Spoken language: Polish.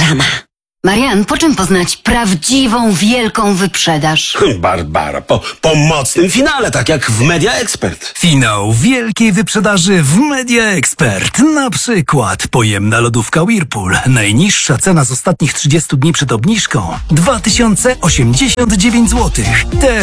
brama. Marian, po czym poznać prawdziwą, wielką wyprzedaż? Barbara, po mocnym finale, tak jak w Media Expert. Finał wielkiej wyprzedaży w Media Expert. Na przykład pojemna lodówka Whirlpool. Najniższa cena z ostatnich 30 dni przed obniżką 2089 zł.